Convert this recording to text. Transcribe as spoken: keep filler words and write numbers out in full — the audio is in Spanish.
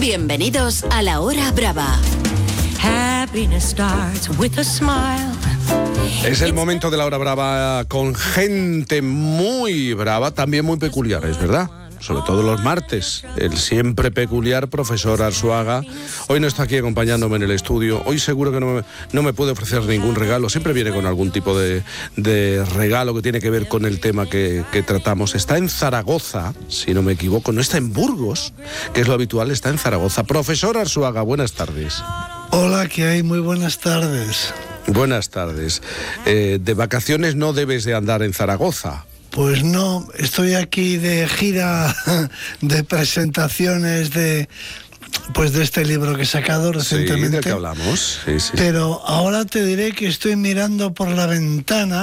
Bienvenidos a La Hora Brava. Happiness starts with a smile. Es el momento de La Hora Brava con gente muy brava, también muy peculiar, es verdad. Sobre todo los martes, el siempre peculiar profesor Arzuaga. Hoy no está aquí acompañándome en el estudio. Hoy seguro que no me, no me puede ofrecer ningún regalo. Siempre viene con algún tipo de, de regalo que tiene que ver con el tema que, que tratamos. Está en Zaragoza, si no me equivoco. No está en Burgos, que es lo habitual, está en Zaragoza. Profesor Arzuaga, buenas tardes. Hola, ¿qué hay? Muy buenas tardes. Buenas tardes. Eh, de vacaciones no debes de andar en Zaragoza. Pues no, estoy aquí de gira de presentaciones de pues de este libro que he sacado recientemente. Sí, ¿de qué hablamos? Sí, sí. Pero ahora te diré que estoy mirando por la ventana